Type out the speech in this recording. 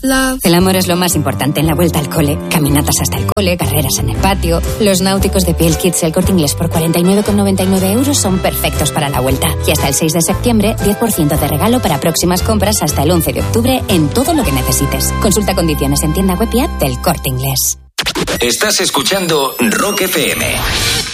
love. El amor es lo más importante en la vuelta al cole. Caminatas hasta el cole, carreras en el patio. Los náuticos de Piel Kids El Corte Inglés por 49,99 € son perfectos para la vuelta. Y hasta el 6 de septiembre, 10% de regalo para próximas compras hasta el 11 de octubre en todo lo que necesites. Consulta condiciones en tienda web y app del Corte Inglés. Estás escuchando Rock FM.